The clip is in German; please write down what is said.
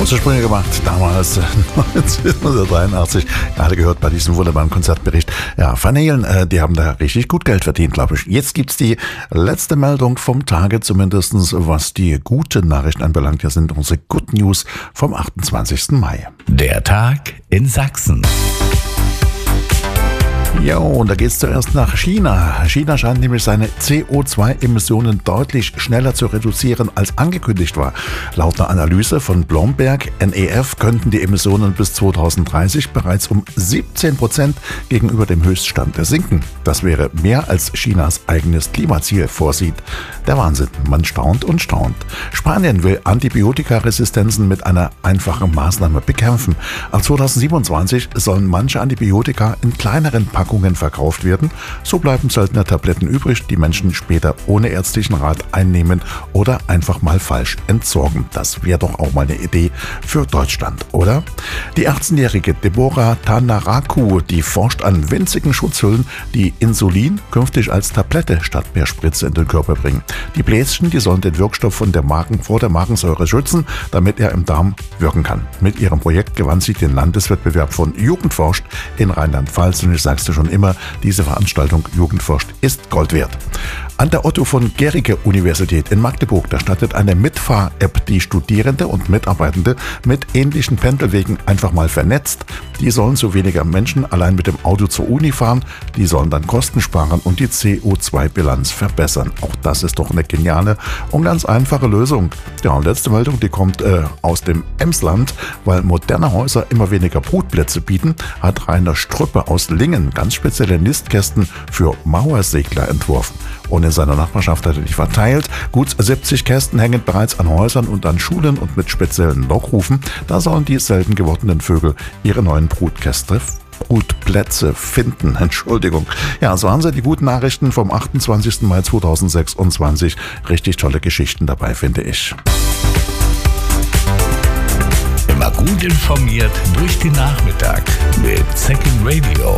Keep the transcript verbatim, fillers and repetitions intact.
große Sprünge gemacht, damals neunzehnhundertdreiundachtzig, gerade gehört bei diesem wunderbaren Konzertbericht. Ja, Van Halen, äh, die haben da richtig gut Geld verdient, glaube ich. Jetzt gibt's die letzte Meldung vom Tage, zumindestens was die guten Nachrichten anbelangt. Hier sind unsere Good News vom achtundzwanzigsten Mai. Der Tag in Sachsen. Ja, und da geht's zuerst nach China. China scheint nämlich seine C O zwei Emissionen deutlich schneller zu reduzieren, als angekündigt war. Laut einer Analyse von Bloomberg N E F könnten die Emissionen bis zweitausenddreißig bereits um siebzehn Prozent gegenüber dem Höchststand sinken. Das wäre mehr, als Chinas eigenes Klimaziel vorsieht. Der Wahnsinn, man staunt und staunt. Spanien will Antibiotikaresistenzen mit einer einfachen Maßnahme bekämpfen. Ab zweitausendsiebenundzwanzig sollen manche Antibiotika in kleineren Packungen verkauft werden. So bleiben seltener Tabletten übrig, die Menschen später ohne ärztlichen Rat einnehmen oder einfach mal falsch entsorgen. Das wäre doch auch mal eine Idee für Deutschland, oder? Die achtzehnjährige Deborah Tanaraku, die forscht an winzigen Schutzhüllen, die Insulin künftig als Tablette statt per Spritze in den Körper bringen. Die Bläschen, die sollen den Wirkstoff von der Magen, vor der Magensäure schützen, damit er im Darm wirken kann. Mit ihrem Projekt gewann sie den Landeswettbewerb von Jugendforscht in Rheinland-Pfalz, und ich sag's dir schon immer, diese Veranstaltung Jugendforscht ist Gold wert. An der Otto von Guericke Universität in Magdeburg, da startet eine Mitfahr-App, die Studierende und Mitarbeitende mit ähnlichen Pendelwegen einfach mal vernetzt. Die sollen so weniger Menschen allein mit dem Auto zur Uni fahren, die sollen dann Kosten sparen und die C O zwei Bilanz verbessern. Auch das ist doch eine geniale und ganz einfache Lösung. Ja, und letzte Meldung, die kommt äh, aus dem Emsland, weil moderne Häuser immer weniger Brutplätze bieten, hat Rainer Strüppe aus Lingen ganz spezielle Nistkästen für Mauersegler entworfen. Und in seiner Nachbarschaft hat er die verteilt. Gut siebzig Kästen hängen bereits an Häusern und an Schulen und mit speziellen Lockrufen. Da sollen die selten gewordenen Vögel ihre neuen Brutkäste Brutplätze finden. Entschuldigung. Ja, so haben sie die guten Nachrichten vom achtundzwanzigsten Mai zweitausendsechsundzwanzig. Richtig tolle Geschichten dabei, finde ich. Immer gut informiert durch den Nachmittag mit Second Radio.